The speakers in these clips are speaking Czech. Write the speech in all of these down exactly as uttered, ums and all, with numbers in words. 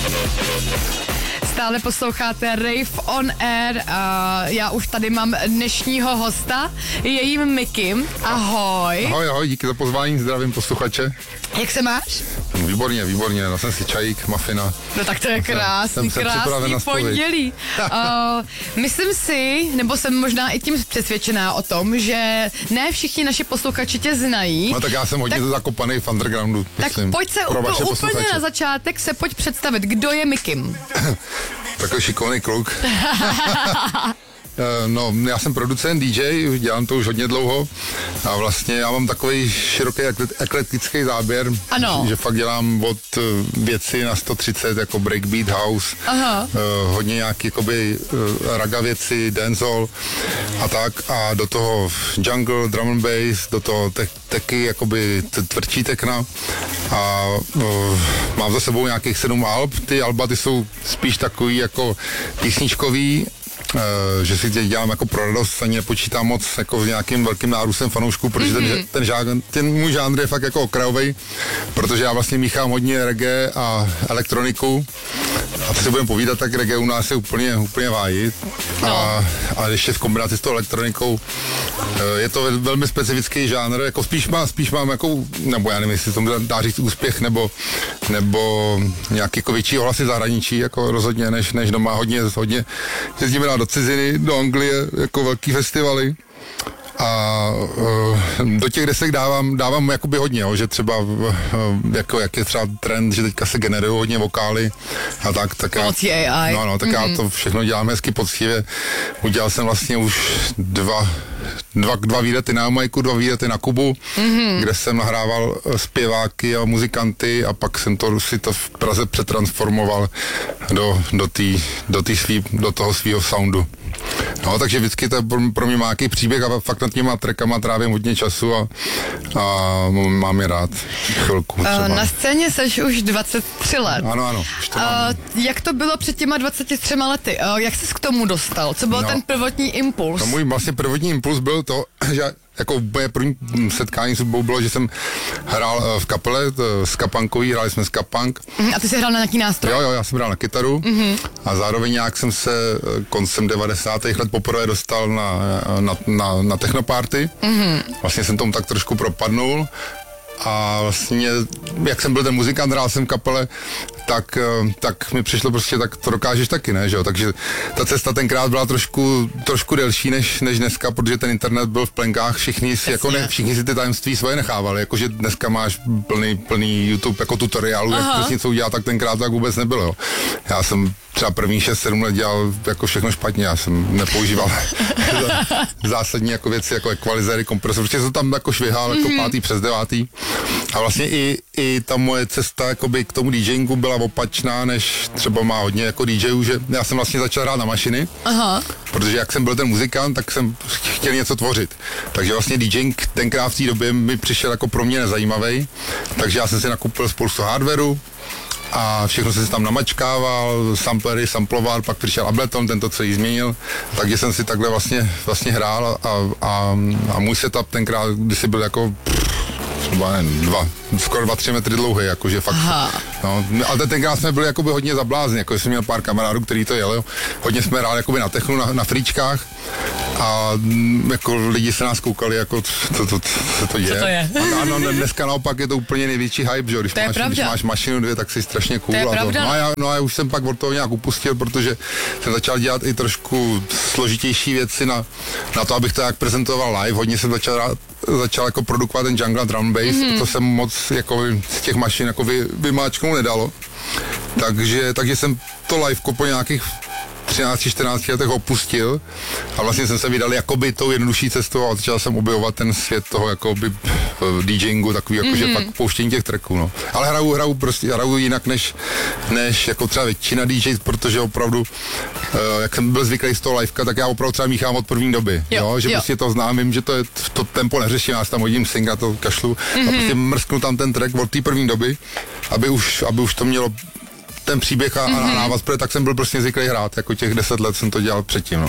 Stále posloucháte Rave on Air a já už tady mám dnešního hosta, je jím Miky. Ahoj. Ahoj, ahoj, díky za pozvání, zdravím posluchače. Jak se máš? Výborně, výborně, dal jsem si čajík, mafina. No tak to je krásný, jsem, jsem krásný pondělí. uh, myslím si, nebo jsem možná i tím přesvědčená o tom, že ne všichni naši posluchači tě znají. No tak já jsem hodně tak, zakopaný v undergroundu. Myslím, tak pojď se úplně, úplně na začátek se pojď představit, kdo je Mikim. Takový šikovný kluk. No, já jsem producent, D J, dělám to už hodně dlouho a vlastně já mám takový široký eklektický záběr, ano. Že fakt dělám od věci na sto třicet jako breakbeat, house, aha. Uh, hodně nějaký jakoby uh, raga věci, dancehall a tak a do toho jungle, drum and bass, do toho te- taky jakoby tvrdší tekna a uh, mám za sebou nějakých sedm alb, ty alba ty jsou spíš takový jako písničkový, Uh, že si tě dělám jako pro radost, ani nepočítám moc jako s nějakým velkým nárůstem fanoušků, protože mm-hmm. ten, ten, žánr, ten můj žánr je fakt jako okrajový, protože já vlastně míchám hodně reggae a elektroniku a co si budeme povídat, tak reggae u nás je úplně, úplně vájí no. a, a ještě v kombinaci s tou elektronikou uh, je to velmi specifický žánr, jako spíš, má, spíš mám jako, nebo já nevím, jestli tomu dá říct úspěch, nebo, nebo nějaký jako větší ohlasy zahraničí, jako rozhodně, než, než doma, hodně, hodně jezdíme na do ciziny, do Anglie, jako velký festivaly a uh, do těch desek dávám, dávám jakoby hodně, jo, že třeba uh, jako jak je třeba trend, že teďka se generují hodně vokály a tak, tak já, A I. No, no, tak mm-hmm. já to všechno dělám hezky poctivě. Udělal jsem vlastně už dva Dva, dva výlety na Jamajku, dva výlety na Kubu, mm-hmm. kde jsem nahrával zpěváky a muzikanty a pak jsem to si to v Praze přetransformoval do, do, tý, do, tý svý, do toho svýho soundu. No, takže vždycky to pro, pro mě má nějaký příběh a fakt nad těma trackama trávím hodně času a, a mám je rád chvilku. Třeba. Na scéně seš už dvacet tři let. Ano, ano. To uh, jak to bylo před těma dvaceti třemi lety? Uh, jak jsi k tomu dostal? Co byl no, ten prvotní impuls? No, můj vlastně prvotní impuls byl to, že jako úplně první setkání s hudbou bylo, že jsem hrál v kapele skapunkový, hráli jsme skapunk. A ty jsi hrál na nějaký nástroj? Jo, jo, já jsem hrál na kytaru mm-hmm. a zároveň nějak jsem se koncem devadesátých let poprvé dostal na, na, na, na technoparty. Mm-hmm. Vlastně jsem tomu tak trošku propadnul. A vlastně, jak jsem byl ten muzikant, hrál jsem v kapele, tak, tak mi přišlo prostě, tak to dokážeš taky, ne, že jo, takže ta cesta tenkrát byla trošku, trošku delší než, než dneska, protože ten internet byl v plenkách, všichni si, jako ne, všichni si ty tajemství svoje nechávali, jakože dneska máš plný, plný YouTube jako tutoriálu, jak prostě něco udělat, tak tenkrát tak vůbec nebylo, jo. Já jsem třeba první šest sedm let dělal jako všechno špatně, já jsem nepoužíval zásadní jako věci, jako equalizery, kompresor, protože jsem tam jako švihal jako mm-hmm. pátý přes devátý. A vlastně i, i ta moje cesta jakoby k tomu DJingu byla opačná, než třeba má hodně jako DJů, že já jsem vlastně začal hrát na mašiny, aha. protože jak jsem byl ten muzikant, tak jsem chtěl něco tvořit. Takže vlastně DJing tenkrát v té době mi přišel jako pro mě nezajímavý, takže já jsem si nakoupil spoustu hardwareu, a všechno jsem si tam namačkával, samplery, samploval, pak přišel Ableton, ten to celý změnil, takže jsem si takhle vlastně, vlastně hrál a, a, a můj setup tenkrát, když byl jako Dva, ne, dva, skoro dva, tři metry dlouhý, jakože fakt. No, ale tenkrát jsme byli jakoby hodně zablázni, jako jsem měl pár kamarádů, který to jeli, hodně jsme hráli jakoby na technu, na, na fričkách a jako lidi se nás koukali, jako co to, co to je. Co to je? A, no, dneska naopak je to úplně největší hype, že když, máš, když máš mašinu dvě, tak jsi strašně cool. To je a to. No, a já, no a já už jsem pak od toho nějak upustil, protože jsem začal dělat i trošku složitější věci na, na to, abych to jak prezentoval live, hodně jsem začal začal jako produkovat ten jungle drum bass, mm-hmm. to jsem moc jako z těch mašin jako vy, vymáčknout nedalo. Takže, takže jsem to live po nějakých třináct čtrnáct letech opustil a vlastně jsem se vydal jakoby tou jednodušší cestou a začal jsem objevovat ten svět toho jakoby DJingu, takový jakože mm-hmm. fakt pouštění těch tracků, no. Ale hraju, hraju prostě, hraju jinak než, než jako třeba většina D Js, protože opravdu, uh, jak jsem byl zvyklý z toho liveka, tak já opravdu třeba míchám od první doby, jo, jo? že jo. prostě to znám, vím, že to je, to tempo neřeším, já si tam hodím sing a to kašlu mm-hmm. a prostě mrsknu tam ten track od té první doby, aby už, aby už to mělo ten příběh a, mm-hmm. a návaz, protože tak jsem byl prostě zvyklý hrát, jako těch deset let jsem to dělal předtím, no.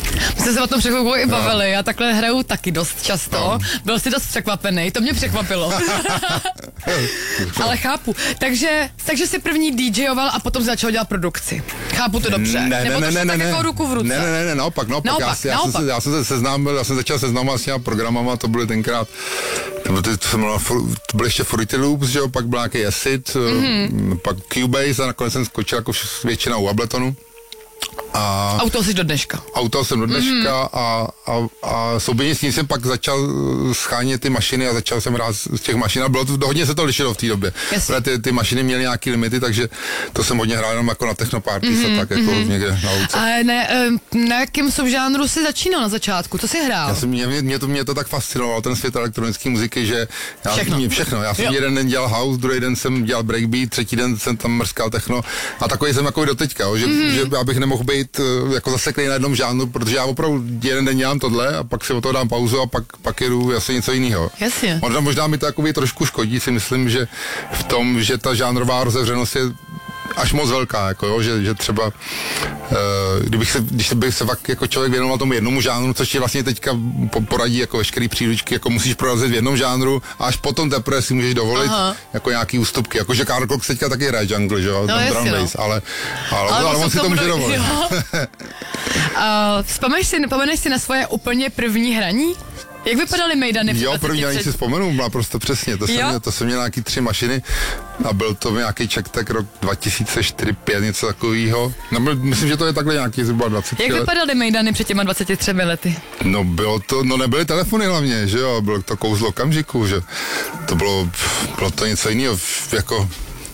My jsme se o tom přechvilku i bavili, já takhle hraju taky dost často. No. Byl jsi dost překvapený, to mě překvapilo. Ale chápu. Takže, takže jsi první DJoval a potom začal dělat produkci. Chápu to dobře. Ne, Nebo ne, to ne, ne, tak ne, jako ruku v ruce. Ne, ne, ne, ne, naopak, naopak. naopak, já, já, naopak. Jsem se, já jsem se seznámil, já jsem začal seznamovat s těma programama, to byly tenkrát, to bylo, to byly ještě Fruity Loops, že jo, pak byl nějaký Acid, mm-hmm. pak Cubase a nakonec jsem skočil jako většina u Abletonu. A auto jsi do dneška. Auto jsem do dneška mm-hmm. a, a, a souběžně s ním jsem pak začal schánět ty mašiny a začal jsem rád z těch mašin a bylo to, hodně se to lišilo v té době. Ty, ty mašiny měly nějaký limity, takže to jsem hodně hrál jenom jako na technoparty mm-hmm. tak jako mm-hmm. někde na ulici. A ne, na jakém subžánru jsi začínal na začátku? Co jsi hrál? Já jsem, mě, mě, to, mě to tak fascinovalo, ten svět elektronické muziky, že já všechno. Jsem, všechno. Já jsem jo. jeden den dělal house, druhý den jsem dělal breakbeat, třetí den jsem tam mrskal techno a takový jsem jako doteďka, jo, že, mm-hmm. že já bych nemohl být jako zaseklý na jednom žánru, protože já opravdu jeden den dělám tohle a pak si o toho dám pauzu a pak, pak jedu asi něco jiného. Jasně. Možná, možná mi to jakoby trošku škodí, si myslím, že v tom, že ta žánrová rozevřenost je až moc velká, jako jo, že, že třeba uh, kdybych se, když bych se fakt jako člověk věnoval tomu jednomu žánru, což ti vlastně teďka poradí jako veškerý příručky, jako musíš prorazit v jednom žánru a až potom teprve si můžeš dovolit Aha. jako nějaký ústupky, jakože Karl Cox teďka taky hraje jungle, že jo, no, drum bass, no. ale, ale, ale, ale on si to může dovolit. uh, vzpomeneš si, nepomeneš si na svoje úplně první hraní? Jak vypadaly mejdany? Jo, první ani si vzpomenu, naprosto přesně. To jsem, měl, to jsem měl nějaký tři mašiny a byl to nějaký Czech rok dva tisíce čtyři pět, něco takového. No, myslím, že to je takhle nějaký zhruba dvacet Jak let. vypadaly mejdany před těma dvaceti třemi lety? No bylo to, no nebyly telefony hlavně, že jo, bylo to kouzlo okamžiku, že to bylo, bylo to něco jiného, jako,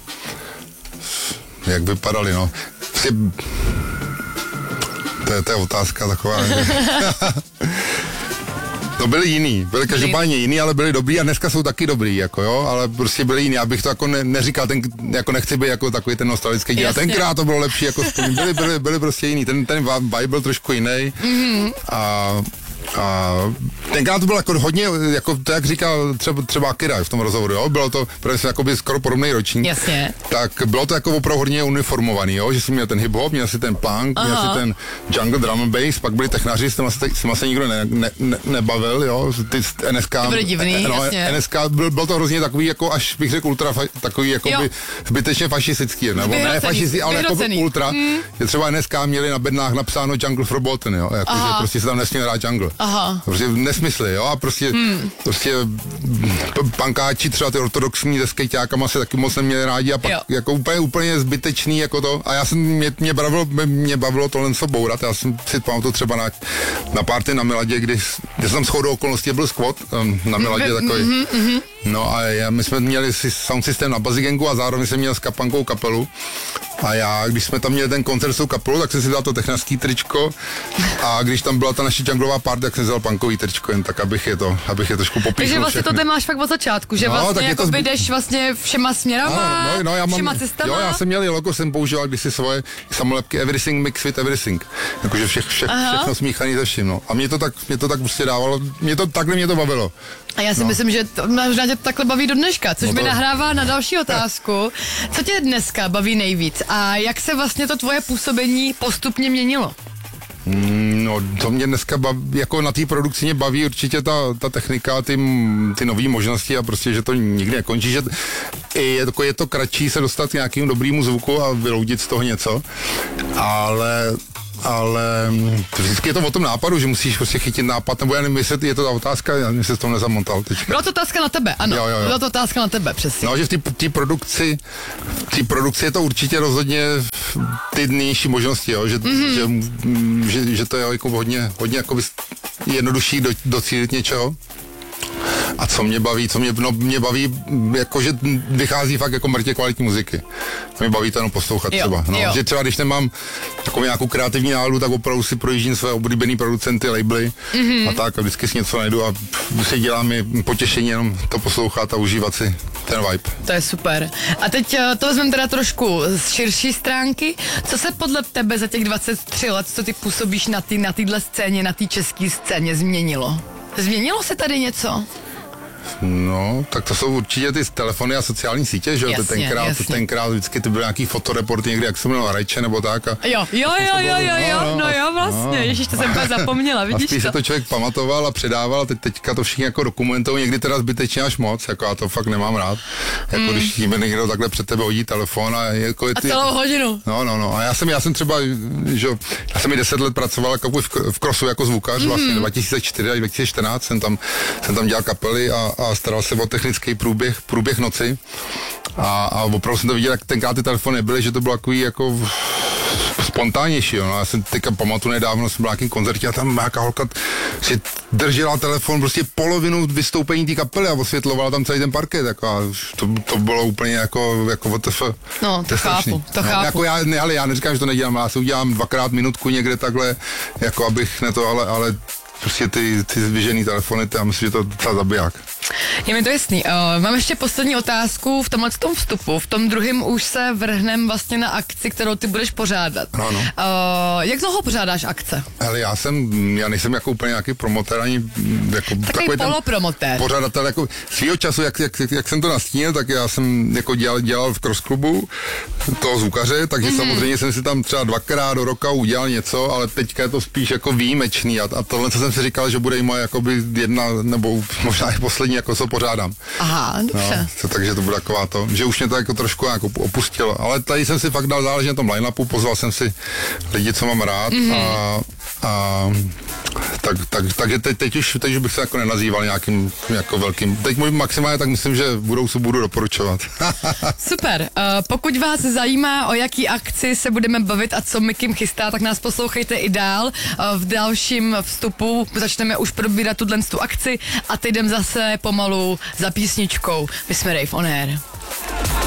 jak vypadaly, no. To je, to je otázka taková. No byli jiný, byli každopádně jiný, ale byli dobrý a dneska jsou taky dobrý, jako jo, ale prostě byli jiný, abych to jako ne, neříkal, ten, jako nechci být jako takový ten nostalgický díl, tenkrát to bylo lepší, jako spolím, byli, byli, byli prostě jiný, ten, ten vibe byl trošku jiný mm-hmm. a a tenkrát to bylo jako hodně, jako to, jak říkal třeba, třeba Akira v tom rozhovoru, jo, bylo to prostě jakoby skoro podobný ročník. Jasně. Tak bylo to jako opravdu hodně uniformovaný, jo, že jsi měl ten hip-hop, měl si ten punk, Aha. měl si ten jungle drum and bass, pak byli technaři, s těma se nikdo ne, ne, ne, nebavil, jo, ty N S K. Ty byly divný, no, jasně. N S K, byl, byl to hrozně takový, jako až bych řekl ultra, takový jakoby zbytečně fašistický, nebo vyhrocený, ne fašistický, ale jako ultra, mm. že třeba N S K měli na bednách napsáno jungle for Bolton, jo, jako, že prostě se tam nesměl hrát jungle. Aha. Prostě nesmysly, jo, a prostě, hmm. prostě pankáči, třeba ty ortodoxní se skejťákama se taky moc neměli rádi a pak jo. jako úplně, úplně zbytečný, jako to, a já jsem, mě, mě bavilo, mě bavilo tohle co bourat, já jsem si pamatuju třeba na, na party na Miladě, kdy, kdy jsem shodou okolností byl squat um, na Miladě takový, mm-hmm, mm-hmm. no a já, my jsme měli si sound systém na Bazigengu a zároveň jsem měl s kapankou kapelu. A já, když jsme tam měli ten koncert s tou kapelou, tak jsem si dal to technický tričko a když tam byla ta naše junglová party, tak jsem vzal punkový tričko, jen tak, abych je to, abych je trošku popíchl. Takže vlastně všechny. to ty máš fakt od začátku, že no, vlastně jako zby... jdeš vlastně všema směrama, no, no, já mám, všema cestama. Jo, já jsem měl i logo, jsem používal kdysi svoje samolepky Everything Mix with Everything, jakože vše, vše, všechno smíchaný ze vším, no. A mě to tak, mě to tak prostě dávalo, mě to, takhle mě to bavilo. A já si no. myslím, že to, možná tě to takhle baví do dneška, což no to... mi nahrává na další otázku. Co tě dneska baví nejvíc a jak se vlastně to tvoje působení postupně měnilo? No, to mě dneska baví, jako na té produkci mě baví určitě ta, ta technika, ty, ty nové možnosti a prostě, že to nikdy nekončí, že je, jako je to kratší se dostat k nějakému dobrému zvuku a vyloudit z toho něco, ale ale vždycky je to o tom nápadu, že musíš prostě chytit nápad, nebo já nevím, jestli je to ta otázka, já jsem se to nezamontal teďka. Byla to otázka na tebe, ano, jo, jo, jo. Byla to otázka na tebe, přesně. No, že v té produkci, v té produkci je to určitě rozhodně ty dnější možnosti, jo, že, mm-hmm. že, že, že to je jako hodně, hodně jako jednodušší do, docílit něčeho. A co mě baví, co mě, no, mě baví, jakože vychází fakt jako mrtě kvalitní muziky. Mě baví to jenom poslouchat jo, třeba. No, že třeba když nemám takovou nějakou kreativní náladu, tak opravdu si projíždím své oblíbený producenty, labely mm-hmm. a tak a vždycky si něco najdu a si dělá mi potěšení jenom to poslouchat a užívat si ten vibe. To je super. A teď to vezmeme teda trošku z širší stránky. Co se podle tebe za těch dvacet tři let, co ty působíš na té na téhle scéně, na té české scéně změnilo? Změnilo se tady něco? No, tak to jsou určitě ty telefony a sociální sítě, že jo? Jasně, tenkrát, jasně. tenkrát vždycky ty byly nějaký fotoreporty někdy, jak jsem měl Rajče nebo tak. A Jo, jo, jo, jo, jo, jo, no jo, vlastně, no. ježiš, to jsem úplně zapomněla, A vidíš spíš to? se to člověk pamatoval a předával a teď, teďka to všichni jako dokumentují, někdy teda zbytečně až moc, jako já to fakt nemám rád. Jako mm. když tím někdo takhle před tebe hodí telefon a jako A ty, celou hodinu. No, no, no. A já jsem, já jsem třeba, že já jsem i deset let pracoval jako v, v Krosu jako zvukař, mm-hmm. vlastně dva tisíce čtyři až dva tisíce čtrnáct jsem tam, jsem tam dělal kapely a, a staral se o technický průběh, průběh noci. A, a opravdu jsem to viděl, jak tenkrát ty telefony byly, že to bylo takový jako spontánnější, jo. No, já jsem teďka pamatuju nedávno, jsem byl na nějakým koncertě a tam nějaká holka si držela telefon prostě polovinu vystoupení té kapely a osvětlovala tam celý ten parket, jako a to, to bylo úplně jako, jako W T F. No, to chápu, to no, chápu. Jako já, ne, ale já neříkám, že to nedělám, já si udělám dvakrát minutku někde takhle, jako abych ne to, ale, ale prostě ty, ty vyžený telefony, to já myslím, že to je docela zabiják. Je mi to jasný. Uh, mám ještě poslední otázku v tomhle tom vstupu. V tom druhém už se vrhnem vlastně na akci, kterou ty budeš pořádat. No, no. Uh, jak dlouho pořádáš akce? Ale já jsem, já nejsem jako úplně nějaký promotér, ani jako takový polopromotér. Pořadatel, jako svýho času, jak, jak, jak, jsem to nastínil, tak já jsem jako dělal, dělal v Cross klubu toho zvukaře, takže mm. samozřejmě jsem si tam třeba dvakrát do roka udělal něco, ale teďka je to spíš jako výjimečný a, a tohle, co jsem si říkal, že bude i moje jakoby jedna, nebo možná i poslední, jako co pořádám. Aha, dobře. No, to, takže to bude taková to, že už mě to jako trošku jako opustilo, ale tady jsem si fakt dal záležet na tom line-upu, pozval jsem si lidi, co mám rád mm-hmm. a, a tak, tak, takže teď, teď, už, teď už bych se jako nenazýval nějakým jako velkým, teď můj maximálně tak myslím, že v budoucnu budu doporučovat. Super, uh, pokud vás zajímá, o jaký akci se budeme bavit a co Mikim chystá, tak nás poslouchejte i dál. Uh, v dalším vstupu začneme už probírat tuhle tu akci a teď jdem zase pomalu za písničkou. My jsme Rave on Air.